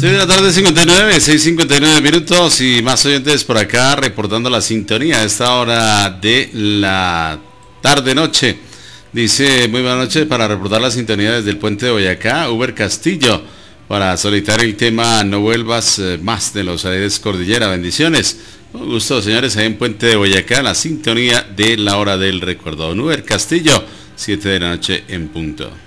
6 de la tarde, 6:59 minutos y más oyentes por acá reportando la sintonía a esta hora de la tarde-noche. Dice, muy buenas noches, para reportar la sintonía desde el puente de Boyacá, Uber Castillo, para solicitar el tema No vuelvas más de los Aires Cordillera. Bendiciones. Un gusto, señores, ahí en puente de Boyacá, la sintonía de la hora del recuerdo. Uber Castillo, 7 de la noche en punto.